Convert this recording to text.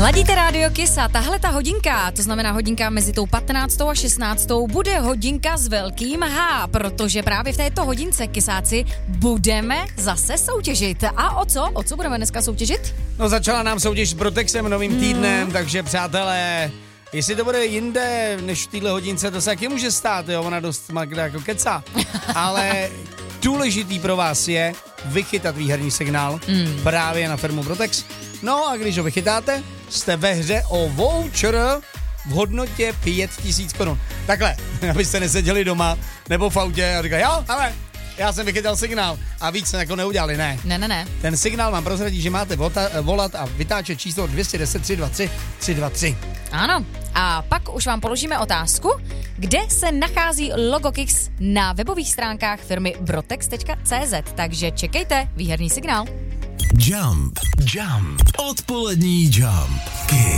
Ladíte Rádio Kiss a tahle ta hodinka, to znamená hodinka mezi tou 15. a 16. bude hodinka s velkým H, protože právě v této hodince, Kisáci, budeme zase soutěžit. A o co? O co budeme dneska soutěžit? No začala nám soutěž s Brotexem novým týdnem, takže přátelé, jestli to bude jinde než v téhle hodince, to se taky může stát, jo, ona dost Magda jako kecá, ale důležitý pro vás je vychytat výherní signál právě na firmu Brotex. No a když ho vychytáte, jste ve hře o voucher v hodnotě 5000 korun. Takhle, abyste neseděli doma nebo v autě a říkali, jo, ale já jsem vychytal signál a víc se jako neudělali, ne. Ne. Ten signál vám prozradí, že máte volat a vytáčet číslo 210 323 323. Ano, a pak už vám položíme otázku, kde se nachází logo Kiss na webových stránkách firmy brotex.cz, takže čekejte výherní signál. Jump. Odpolední Jump. Kiss.